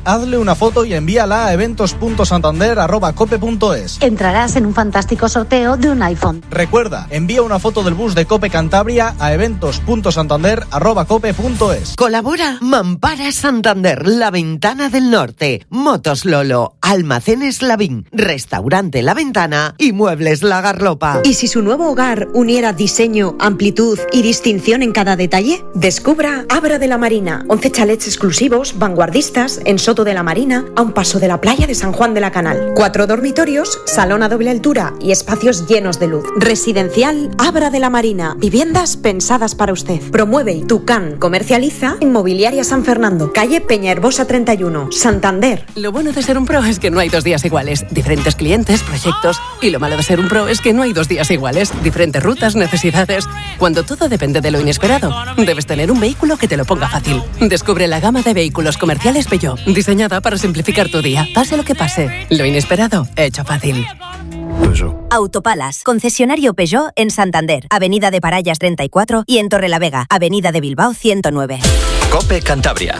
hazle una foto y envíala a eventos.santander@cope.es. Entrarás en un fantástico sorteo de un iPhone. Recuerda, envía una foto del bus de Cope Cantabria a eventos.santander@cope.es. Colabora Mampara Santander, La Ventana del Norte, Motos Lolo, Almacenes Lavín, Restaurante La Ventana y Muebles La Garlopa. ¿Y si su nuevo hogar uniera diseño, amplitud y distinción en cada detalle? Descubra Abra de la Marina, 11 chalets exclusivos, vanguardistas, en Soto de la Marina, a un paso de la playa de San Juan de la Canal. 4 dormitorios, salón a doble altura y espacios llenos de luz. Residencial Abra de la Marina, viviendas pensadas para usted. Promueve Tucán, comercializa Inmobiliaria San Fernando, calle Peña Herbosa 31, Santander. Lo bueno de ser un pro es que no hay 2 días iguales. Diferentes clientes, proyectos. Y lo malo de ser un pro es que no hay 2 días iguales. Diferentes rutas, necesidades. Cuando todo depende de lo inesperado, debes tener un vehículo que te lo ponga fácil. Descubre la gama de vehículos comerciales Peugeot, diseñada para simplificar tu día. Pase lo que pase, lo inesperado, hecho fácil. Autopalas, concesionario Peugeot en Santander, Avenida de Parallas 34 y en Torrelavega, Avenida de Bilbao 109. Cope Cantabria.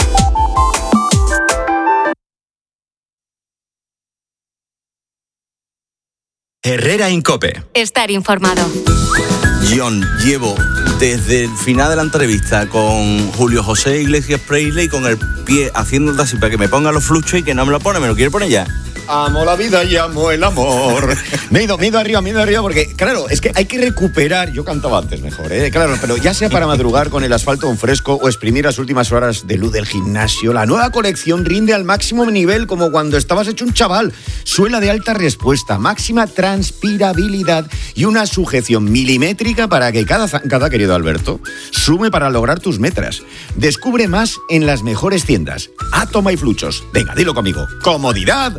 Herrera Incope. Estar informado. John, llevo desde el final de la entrevista con Julio José Iglesias Presley con el pie haciendo así para que me ponga los fluchos y que no me lo pone, me lo quiere poner ya. Amo la vida y amo el amor. Me he ido arriba porque, claro, es que hay que recuperar. Yo cantaba antes mejor, claro, pero ya sea para madrugar con el asfalto en fresco o exprimir las últimas horas de luz del gimnasio, la nueva colección rinde al máximo nivel como cuando estabas hecho un chaval. Suela de alta respuesta, máxima transpirabilidad y una sujeción milimétrica para que cada querido Alberto sume para lograr tus metas. Descubre más en las mejores tiendas. Atoma y Fluchos. Venga, dilo conmigo. Comodidad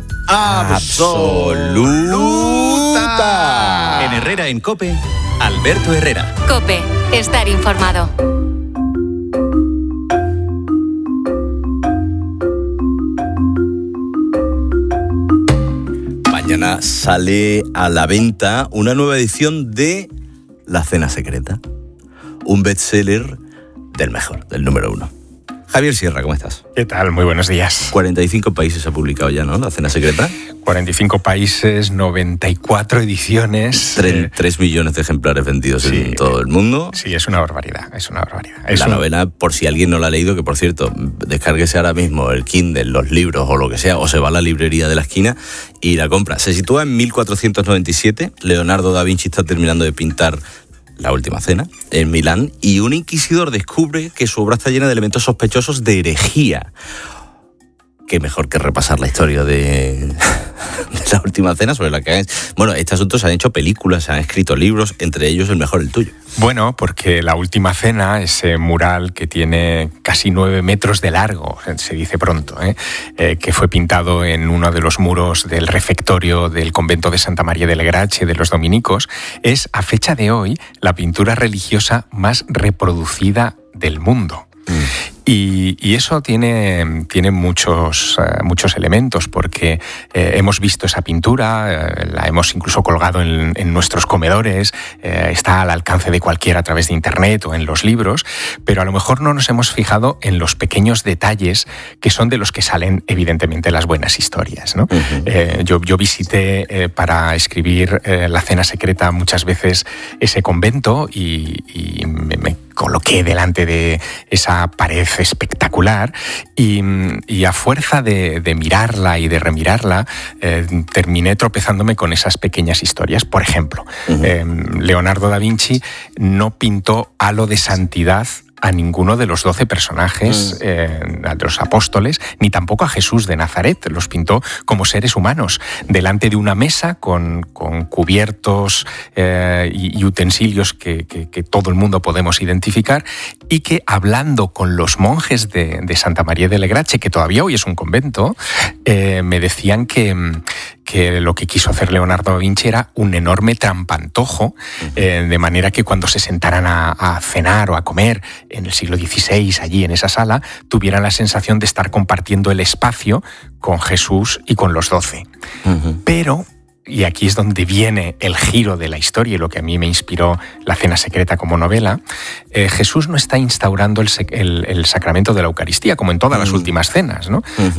absoluta. En Herrera en Cope, Alberto Herrera. Cope, estar informado. Mañana sale a la venta una nueva edición de La Cena Secreta, un bestseller del mejor, del número 1. Javier Sierra, ¿cómo estás? ¿Qué tal? Muy buenos días. 45 países ha publicado ya, ¿no? La Cena Secreta. 45 países, 94 ediciones. 3 millones de ejemplares vendidos en todo el mundo. Sí, es una barbaridad, La novela, por si alguien no la ha leído, que por cierto, descárguese ahora mismo el Kindle, los libros o lo que sea, o se va a la librería de la esquina y la compra. Se sitúa en 1497. Leonardo da Vinci está terminando de pintar La Última Cena en Milán y un inquisidor descubre que su obra está llena de elementos sospechosos de herejía. Qué mejor que repasar la historia de La Última Cena, sobre la que este asunto se han hecho películas, se han escrito libros, entre ellos el mejor, el tuyo. Bueno, porque La Última Cena, ese mural que tiene casi 9 metros de largo, se dice pronto, que fue pintado en uno de los muros del refectorio del convento de Santa María del Grache de los dominicos, es a fecha de hoy la pintura religiosa más reproducida del mundo. Y eso tiene muchos elementos, porque hemos visto esa pintura, la hemos incluso colgado en nuestros comedores, está al alcance de cualquiera a través de internet o en los libros, pero a lo mejor no nos hemos fijado en los pequeños detalles que son de los que salen evidentemente las buenas historias, ¿no? Yo visité para escribir La Cena Secreta muchas veces ese convento y me coloqué delante de esa pared espectacular y a fuerza de mirarla y de remirarla terminé tropezándome con esas pequeñas historias. Por ejemplo, Leonardo da Vinci no pintó halo de santidad a ninguno de los 12 personajes de los apóstoles, ni tampoco a Jesús de Nazaret. Los pintó como seres humanos, delante de una mesa con cubiertos y utensilios que todo el mundo podemos identificar, y que hablando con los monjes de Santa María del Grache, que todavía hoy es un convento, me decían que lo que quiso hacer Leonardo da Vinci era un enorme trampantojo, de manera que cuando se sentaran a cenar o a comer en el siglo XVI, allí en esa sala, tuvieran la sensación de estar compartiendo el espacio con Jesús y con los 12. Pero, y aquí es donde viene el giro de la historia y lo que a mí me inspiró La Cena Secreta como novela, Jesús no está instaurando el sacramento de la Eucaristía, como en todas las últimas cenas, ¿no?